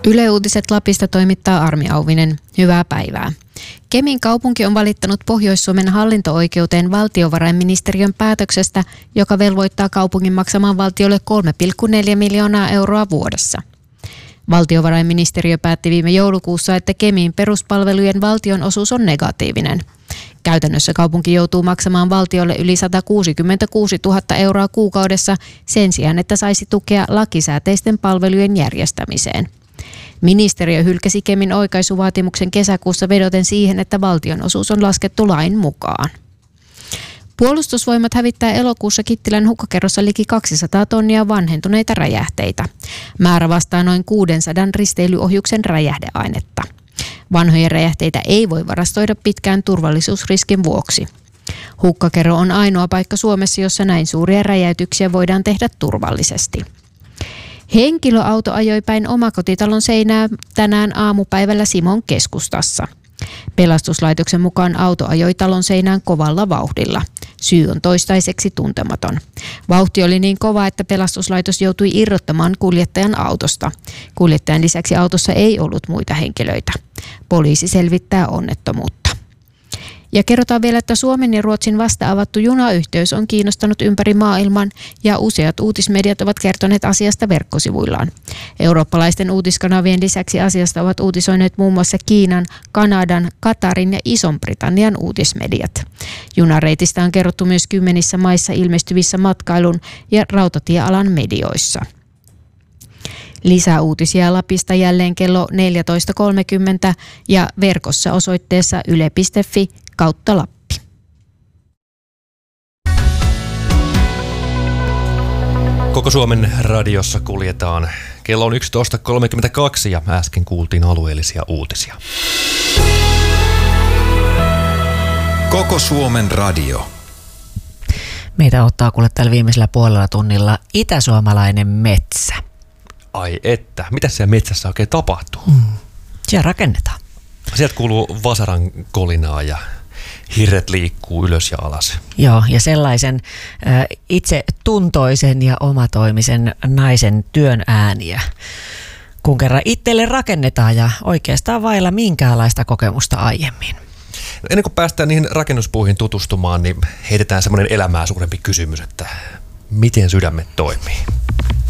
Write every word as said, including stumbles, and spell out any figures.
Yle Uutiset Lapista toimittaa Armi Auvinen. Hyvää päivää. Kemin kaupunki on valittanut Pohjois-Suomen hallinto-oikeuteen valtiovarainministeriön päätöksestä, joka velvoittaa kaupungin maksamaan valtiolle kolme pilkku neljä miljoonaa euroa vuodessa. Valtiovarainministeriö päätti viime joulukuussa, että Kemin peruspalvelujen valtionosuus on negatiivinen. Käytännössä kaupunki joutuu maksamaan valtiolle yli sata kuusikymmentäkuusituhatta euroa kuukaudessa sen sijaan, että saisi tukea lakisääteisten palvelujen järjestämiseen. Ministeriö hylkäsi Kemin oikaisuvaatimuksen kesäkuussa vedoten siihen, että valtionosuus on laskettu lain mukaan. Puolustusvoimat hävittää elokuussa Kittilän hukkakerrossa liki kaksisataa tonnia vanhentuneita räjähteitä. Määrä vastaa noin kuusisataa risteilyohjuksen räjähdeainetta. Vanhoja räjähteitä ei voi varastoida pitkään turvallisuusriskin vuoksi. Hukkakerro on ainoa paikka Suomessa, jossa näin suuria räjäytyksiä voidaan tehdä turvallisesti. Henkilöauto ajoi päin omakotitalon seinää tänään aamupäivällä Simon keskustassa. Pelastuslaitoksen mukaan auto ajoi talon seinään kovalla vauhdilla. Syy on toistaiseksi tuntematon. Vauhti oli niin kova, että pelastuslaitos joutui irrottamaan kuljettajan autosta. Kuljettajan lisäksi autossa ei ollut muita henkilöitä. Poliisi selvittää onnettomuutta. Ja kerrotaan vielä, että Suomen ja Ruotsin vasta avattu junayhteys on kiinnostanut ympäri maailman ja useat uutismediat ovat kertoneet asiasta verkkosivuillaan. Eurooppalaisten uutiskanavien lisäksi asiasta ovat uutisoineet muun muassa Kiinan, Kanadan, Katarin ja Ison-Britannian uutismediat. Junareitistä on kerrottu myös kymmenissä maissa ilmestyvissä matkailun ja rautatiealan medioissa. Lisää uutisia Lapista jälleen kello neljätoista kolmekymmentä ja verkossa osoitteessa yle piste fi kautta Lappi. Koko Suomen radiossa kuljetaan. Kello on yksitoista kolmekymmentäkaksi ja äsken kuultiin alueellisia uutisia. Koko Suomen radio. Meitä ottaa kuule tällä viimeisellä puolella tunnilla itäsuomalainen metsä. Ai että, mitä siellä metsässä oikein tapahtuu? Hmm. Siellä rakennetaan. Sieltä kuuluu vasaran kolinaa ja hirret liikkuu ylös ja alas. Joo, ja sellaisen äh, itse tuntoisen ja omatoimisen naisen työn ääniä, kun kerran itselle rakennetaan ja oikeastaan vailla minkäänlaista kokemusta aiemmin. Ennen kuin päästään niihin rakennuspuihin tutustumaan, niin heitetään semmoinen elämää suurempi kysymys, että miten sydämet toimii?